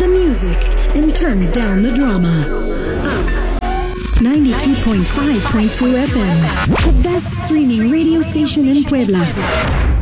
the music and turn down the drama. Up 92.5.2 FM, the best streaming radio station in Puebla.